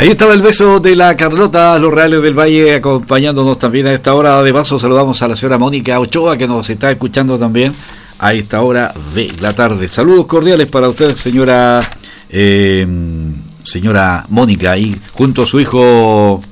Ahí estaba el beso de la Carlota, los Reales del Valle, acompañándonos también a esta hora. De paso saludamos a la señora Mónica Ochoa, que nos está escuchando también a esta hora de la tarde. Saludos cordiales para usted, señora Mónica, ahí junto a su hijo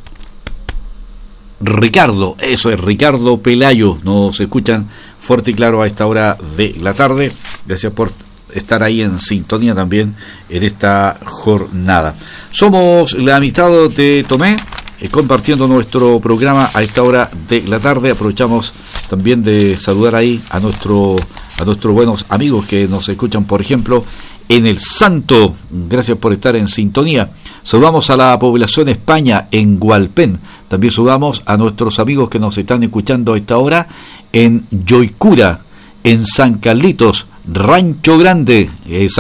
Ricardo. Eso es, Ricardo Pelayo. Nos escuchan fuerte y claro a esta hora de la tarde. Gracias por estar ahí en sintonía también en esta jornada. Somos la Amistad de Tomé, compartiendo nuestro programa a esta hora de la tarde. Aprovechamos también de saludar ahí a nuestros buenos amigos que nos escuchan, por ejemplo, en El Santo. Gracias por estar en sintonía. Saludamos a la población España en Hualpén. También saludamos a nuestros amigos que nos están escuchando a esta hora en Yoicura, en San Carlitos, Rancho Grande,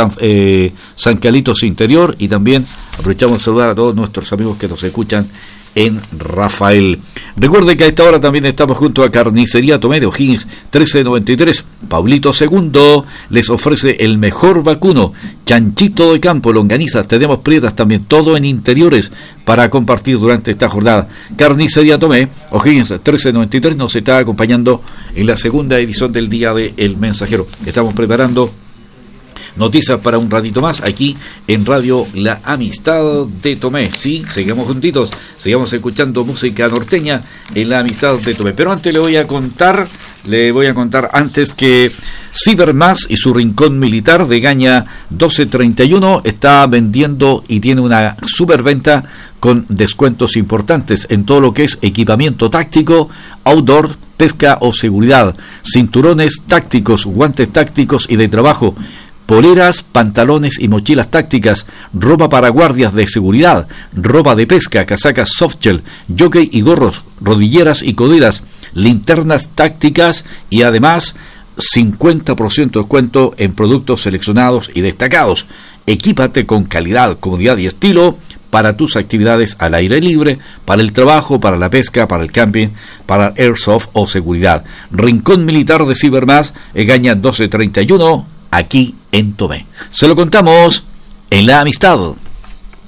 San Carlitos Interior, y también aprovechamos de saludar a todos nuestros amigos que nos escuchan en Rafael. Recuerde que a esta hora también estamos junto a Carnicería Tomé de O'Higgins 1393. Pablito II les ofrece el mejor vacuno, chanchito de campo, longanizas, tenemos prietas también, todo en interiores para compartir durante esta jornada. Carnicería Tomé, O'Higgins 1393, nos está acompañando en la segunda edición del Día de El Mensajero. Estamos preparando noticias para un ratito más aquí en Radio La Amistad de Tomé. Sí, seguimos juntitos, sigamos escuchando música norteña en La Amistad de Tomé. Pero antes le voy a contar antes que Cibermas y su rincón militar de Gaña 1231 está vendiendo y tiene una superventa con descuentos importantes en todo lo que es equipamiento táctico, outdoor, pesca o seguridad, cinturones tácticos, guantes tácticos y de trabajo, poleras, pantalones y mochilas tácticas, ropa para guardias de seguridad, ropa de pesca, casacas softshell, jockey y gorros, rodilleras y coderas, linternas tácticas y además 50% de descuento en productos seleccionados y destacados. Equípate con calidad, comodidad y estilo para tus actividades al aire libre, para el trabajo, para la pesca, para el camping, para el airsoft o seguridad. Rincón Militar de Cibermas, Gaña 1231, aquí en Tomé. Se lo contamos en La Amistad